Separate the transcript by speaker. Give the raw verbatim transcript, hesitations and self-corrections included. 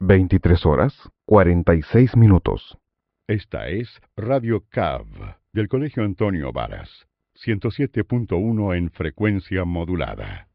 Speaker 1: veintitrés horas, cuarenta y seis minutos.
Speaker 2: Esta es Radio C A V del Colegio Antonio Varas, ciento siete punto uno en frecuencia modulada.